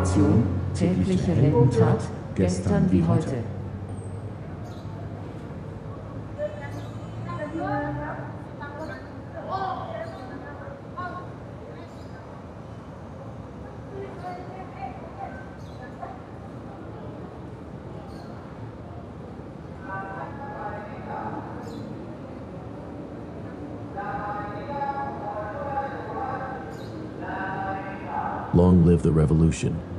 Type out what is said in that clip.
Revolution, tägliche Heldentat, gestern wie heute. Long live the revolution.